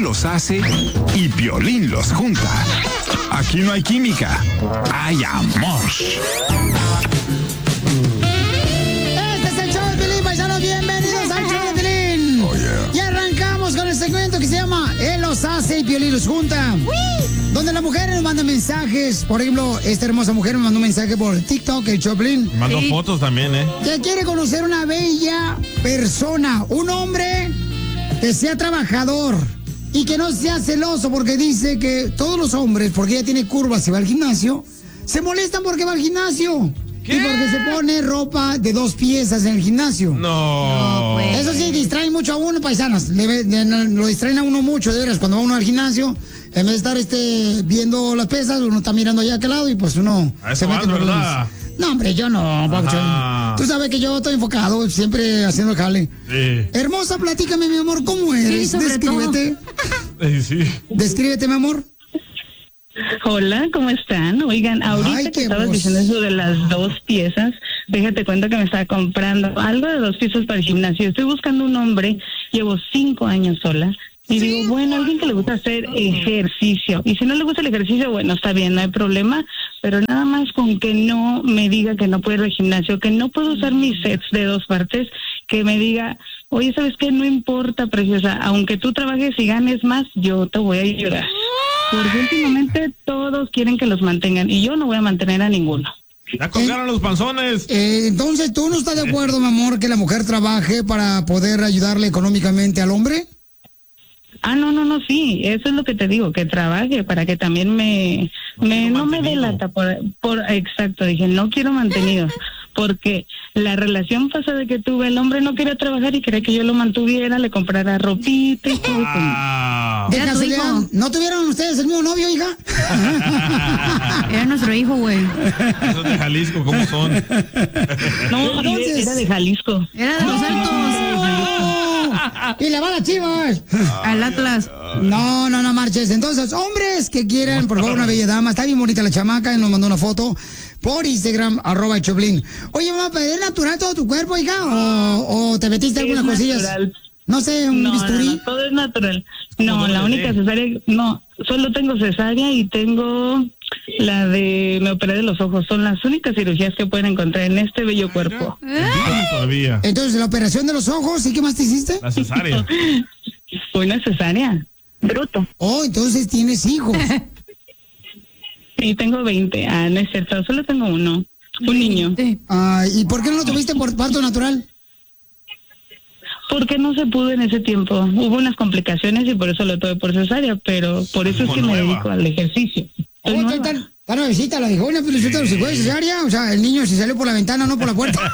los hace y Piolín los junta. Aquí no hay química, hay amor. Este es el show de Piolín, paisanos. Bienvenidos al show de Piolín. Oh, yeah. Y arrancamos con el segmento que se llama Él los hace y Piolín los junta. Donde las mujeres nos mandan mensajes. Por ejemplo, esta hermosa mujer me mandó un mensaje por TikTok, el Choplin. Mandó fotos también, Que quiere conocer una bella persona, un hombre que sea trabajador y que no sea celoso, porque dice que todos los hombres, porque ella tiene curvas y va al gimnasio, se molestan porque va al gimnasio. ¿Qué? Y porque se pone ropa de 2 piezas en el gimnasio. No. Pues. Eso sí, distraen mucho a uno, paisanos. Lo distraen a uno mucho, de veras, cuando va uno al gimnasio. En vez de estar viendo las pesas, uno está mirando allá a aquel lado y pues uno se mete por ¿verdad? No, hombre, yo no, Pabuchón. Tú sabes que yo estoy enfocado, siempre haciendo el jale. Sí. Hermosa, platícame, mi amor, ¿cómo eres? Sí, Descríbete. Sí. Descríbete, mi amor. Hola, ¿cómo están? Oigan, ahorita que estabas diciendo eso de las 2 piezas, déjate cuenta que me estaba comprando algo de 2 piezas para el gimnasio. Estoy buscando un hombre, llevo 5 años sola. Y digo, bueno, alguien que le gusta hacer ejercicio. Y si no le gusta el ejercicio, bueno, está bien, no hay problema. Pero nada más con que no me diga que no puedo ir al gimnasio, que no puedo usar mis sets de 2 partes, que me diga, oye, ¿sabes qué? No importa, preciosa, aunque tú trabajes y ganes más, yo te voy a ayudar. Porque últimamente todos quieren que los mantengan y yo no voy a mantener a ninguno. Ya colgaron los panzones. Entonces, ¿tú no estás de acuerdo, mi amor, que la mujer trabaje para poder ayudarle económicamente al hombre? No, sí, eso es lo que te digo, que trabaje para que también no me dé lata exacto, dije, no quiero mantenidos, porque la relación pasada que tuve, el hombre no quería trabajar y quería que yo lo mantuviera, le comprara ropita y todo. De casualidad, ¿no tuvieron ustedes el mismo novio, hija? Era nuestro hijo, güey. Esos de Jalisco, ¿cómo son? No, era de Jalisco. Era de los Altos. Y le va a las Chivas. Al Atlas. No marches. Entonces, hombres que quieran, por favor, una bella dama. Está bien bonita la chamaca y nos mandó una foto por Instagram, @Choplin. Oye, mamá, ¿es natural todo tu cuerpo, hija? ¿O te metiste algunas cosillas? No sé, un bisturí. No, todo es natural. No, la única cesárea, no, solo tengo cesárea y tengo me operé de los ojos. Son las únicas cirugías que pueden encontrar en este bello cuerpo. Todavía. Entonces, la operación de los ojos, ¿y qué más te hiciste? La cesárea. Fue una cesárea. Bruto. Oh, entonces tienes hijos. Sí, tengo 20. No es cierto, solo tengo uno. Un niño. ¿Y por qué no lo tuviste por parto natural? Porque no se pudo en ese tiempo. Hubo unas complicaciones y por eso lo tuve por cesárea, pero por eso es que me dedico al ejercicio. Está nuevecita la viejona, pero si fue cesárea, o sea, el niño se salió por la ventana, no por la puerta.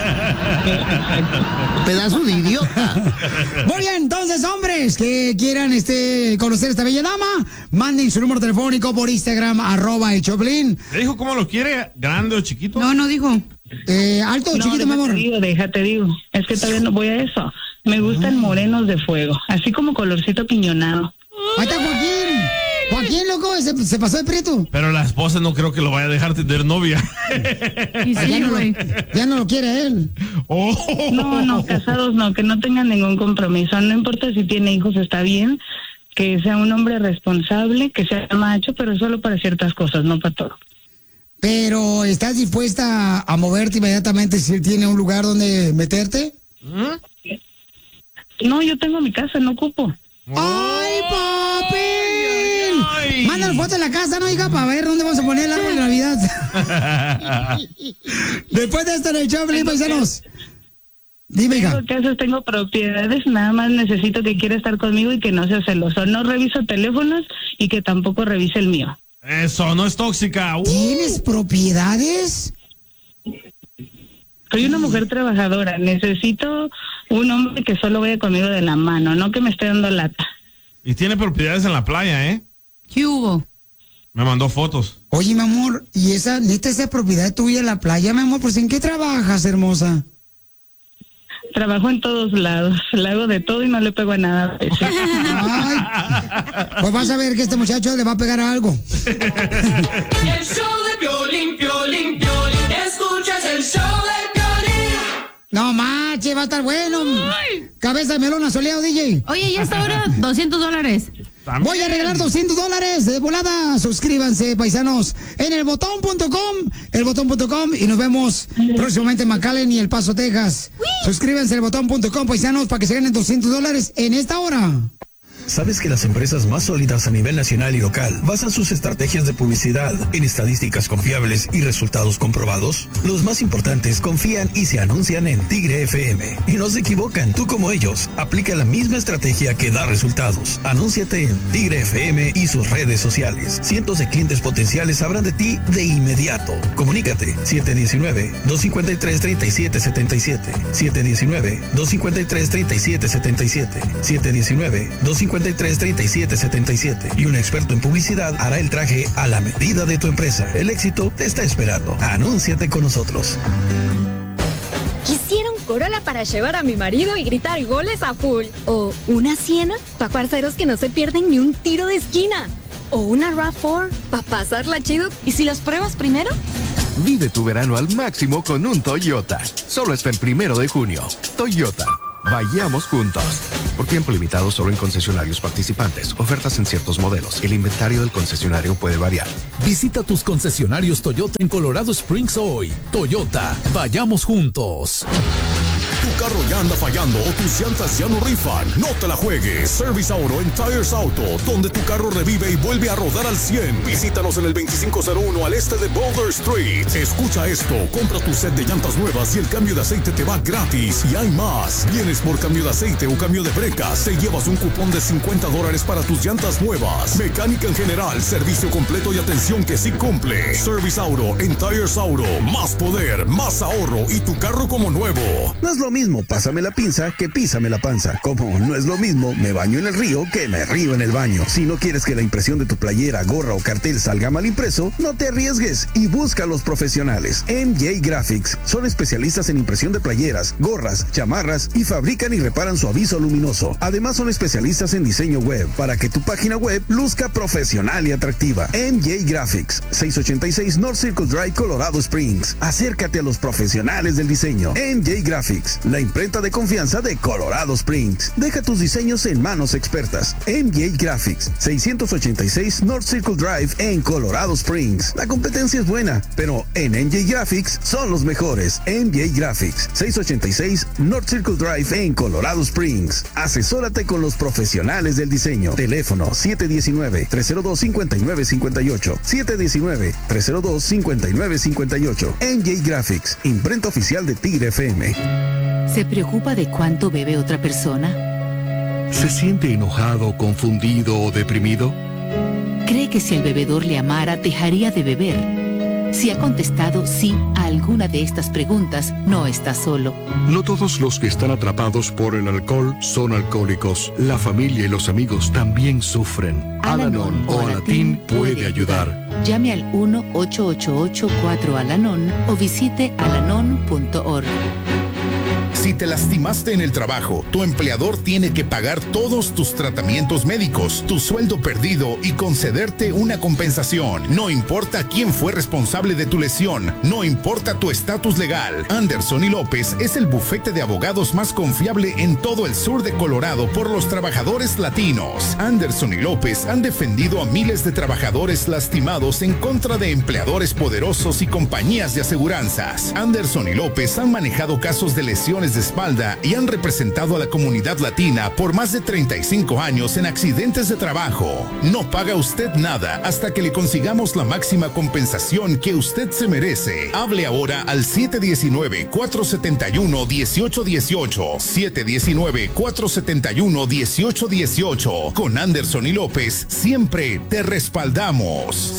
Pedazo de idiota. Muy bien, entonces, hombres que quieran conocer a esta bella dama, manden su número telefónico por Instagram, @el Choplin. ¿Le dijo cómo lo quiere? ¿Grande o chiquito? No dijo. ¿Alto o chiquito, mi amor? Déjate digo. Es que todavía no voy a eso. Me gustan morenos de fuego, así como colorcito piñonado. Ahí está Joaquín, loco, se pasó de prieto. Pero la esposa no creo que lo vaya a dejar tener novia. Y sí, güey. Ya no lo quiere él. No, casados no, que no tengan ningún compromiso. No importa si tiene hijos, está bien. Que sea un hombre responsable, que sea macho, pero solo para ciertas cosas, no para todo. Pero, ¿estás dispuesta a moverte inmediatamente si tiene un lugar donde meterte? No, yo tengo mi casa, no ocupo. ¡Ay, papi! Manda foto de la casa, ¿no, hija? Para ver dónde vamos a poner el árbol de Navidad. Después de esto en el Choplin, paisanos. Dime, hija. Tengo casas, tengo propiedades, nada más necesito que quiera estar conmigo y que no sea celoso. No reviso teléfonos y que tampoco revise el mío. Eso, no es tóxica. ¿Tienes propiedades? Soy una mujer trabajadora, necesito un hombre que solo vaya conmigo de la mano, no que me esté dando lata. Y tiene propiedades en la playa, ¿eh? ¿Qué hubo? Me mandó fotos. Oye, mi amor, ¿y esa propiedad tuya en la playa, mi amor? Pues, ¿en qué trabajas, hermosa? Trabajo en todos lados, le hago de todo y no le pego a nada. Ay, pues vas a ver que este muchacho le va a pegar a algo. El show de Piolín, Piolín, Piolín. Escuchas el show de Piolín. No manches, va a estar bueno. Ay. Cabeza de melón asoleado, DJ. Oye, ya está ahora $200. Voy a regalar $200 de volada. Suscríbanse, paisanos, en elbotón.com, y nos vemos próximamente en McAllen y El Paso, Texas. Suscríbanse en elbotón.com, paisanos, para que se ganen $200 en esta hora. ¿Sabes que las empresas más sólidas a nivel nacional y local basan sus estrategias de publicidad en estadísticas confiables y resultados comprobados? Los más importantes confían y se anuncian en Tigre FM. Y no se equivocan, tú como ellos. Aplica la misma estrategia que da resultados. Anúnciate en Tigre FM y sus redes sociales. Cientos de clientes potenciales sabrán de ti de inmediato. Comunícate 719-253-3777. 719-253-3777. 719-253-3777 y un experto en publicidad hará el traje a la medida de tu empresa. El éxito te está esperando. Anúnciate con nosotros. Quisiera un Corolla para llevar a mi marido y gritar goles a full. O una Siena para parceros que no se pierden ni un tiro de esquina. O una RAV4 para pasarla chido. ¿Y si las pruebas primero? Vive tu verano al máximo con un Toyota. Solo hasta el 1 de junio. Toyota. Vayamos juntos. Por tiempo limitado solo en concesionarios participantes. Ofertas en ciertos modelos. El inventario del concesionario puede variar. Visita tus concesionarios Toyota en Colorado Springs hoy. Toyota, vayamos juntos. Tu carro ya anda fallando o tus llantas ya no rifan. No te la juegues. Service Auto en Tires Auto, donde tu carro revive y vuelve a rodar al 100. Visítanos en el 2501 al este de Boulder Street. Escucha esto. Compra tu set de llantas nuevas y el cambio de aceite te va gratis. Y hay más. Vienes por cambio de aceite o cambio de brecas. Te llevas un cupón de $50 para tus llantas nuevas. Mecánica en general, servicio completo y atención que sí cumple. Service Auto en Tires Auto. Más poder, más ahorro y tu carro como nuevo. No es lo mismo pásame la pinza que písame la panza. Como no es lo mismo me baño en el río que me río en el baño. Si no quieres que la impresión de tu playera, gorra o cartel salga mal impreso, no te arriesgues y busca a los profesionales. MJ Graphics son especialistas en impresión de playeras, gorras, chamarras y fabrican y reparan su aviso luminoso. Además son especialistas en diseño web para que tu página web luzca profesional y atractiva. MJ Graphics, 686 North Circle Drive, Colorado Springs. Acércate a los profesionales del diseño. MJ Graphics, la imprenta de confianza de Colorado Springs. Deja tus diseños en manos expertas. MJ Graphics, 686 North Circle Drive en Colorado Springs. La competencia es buena, pero en MJ Graphics son los mejores. MJ Graphics, 686 North Circle Drive en Colorado Springs. Asesórate con los profesionales del diseño. Teléfono 719-302-5958. 719-302-5958. MJ Graphics, imprenta oficial de Tigre FM. ¿Se preocupa de cuánto bebe otra persona? ¿Se siente enojado, confundido o deprimido? ¿Cree que si el bebedor le amara, dejaría de beber? Si ha contestado sí a alguna de estas preguntas, no está solo. No todos los que están atrapados por el alcohol son alcohólicos. La familia y los amigos también sufren. Al-Anon o Alatín puede ayudar. Llame al 1-888-4-ALANON o visite alanon.org. Si te lastimaste en el trabajo, tu empleador tiene que pagar todos tus tratamientos médicos, tu sueldo perdido y concederte una compensación. No importa quién fue responsable de tu lesión, no importa tu estatus legal. Anderson y López es el bufete de abogados más confiable en todo el sur de Colorado por los trabajadores latinos. Anderson y López han defendido a miles de trabajadores lastimados en contra de empleadores poderosos y compañías de aseguranzas. Anderson y López han manejado casos de lesiones de espalda y han representado a la comunidad latina por más de 35 años en accidentes de trabajo. No paga usted nada hasta que le consigamos la máxima compensación que usted se merece. Hable ahora al 719-471-1818. 719-471-1818. Con Anderson y López siempre te respaldamos.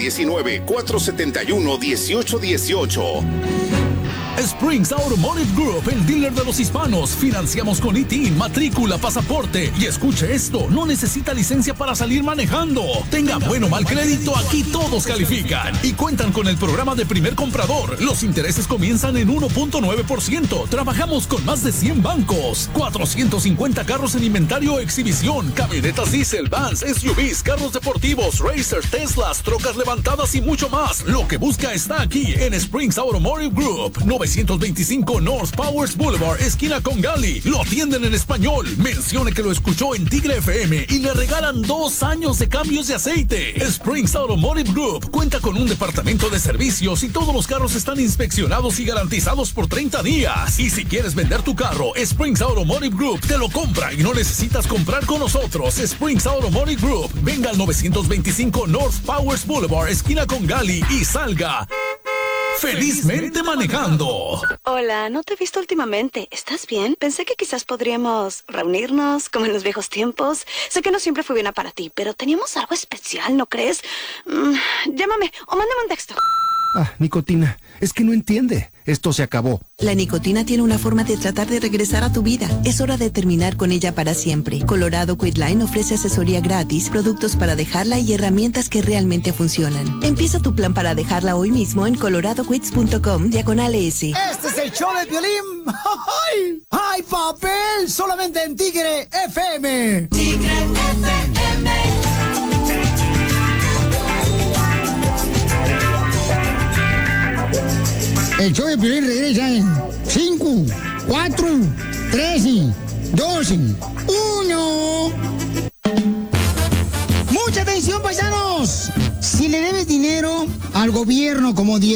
719-471-1818. Springs Automotive Group, el dealer de los hispanos. Financiamos con ITIN, matrícula, pasaporte. Y escuche esto, no necesita licencia para salir manejando. Tenga buen o mal crédito, aquí todos califican. Y cuentan con el programa de primer comprador. Los intereses comienzan en 1.9%. Trabajamos con más de 100 bancos. 450 carros en inventario o exhibición. Camionetas diésel, vans, SUVs, carros deportivos, racers, Teslas, trocas levantadas y mucho más. Lo que busca está aquí en Springs Automotive Group. 925 North Powers Boulevard, esquina con Gali. Lo atienden en español. Mencione que lo escuchó en Tigre FM y le regalan 2 años de cambios de aceite. Springs Automotive Group cuenta con un departamento de servicios y todos los carros están inspeccionados y garantizados por 30 días. Y si quieres vender tu carro, Springs Automotive Group te lo compra y no necesitas comprar con nosotros. Springs Automotive Group. Venga al 925 North Powers Boulevard, esquina con Gali, y salga felizmente manejando. Hola, no te he visto últimamente. ¿Estás bien? Pensé que quizás podríamos reunirnos como en los viejos tiempos. Sé que no siempre fue buena para ti, pero teníamos algo especial, ¿no crees? Llámame o mándame un texto. Ah, nicotina, es que no entiende. Esto se acabó. La nicotina tiene una forma de tratar de regresar a tu vida. Es hora de terminar con ella para siempre. Colorado Quitline ofrece asesoría gratis, productos para dejarla y herramientas que realmente funcionan. Empieza tu plan para dejarla hoy mismo en coloradoquits.com/ES. Este es el show de Piolín. ¡Ay! ¡Ay, papel! Solamente en Tigre FM. Tigre FM. El show de Piolín regresa en 5, 4, 3, 2, 1. ¡Mucha atención, paisanos! Si le debes dinero al gobierno como 10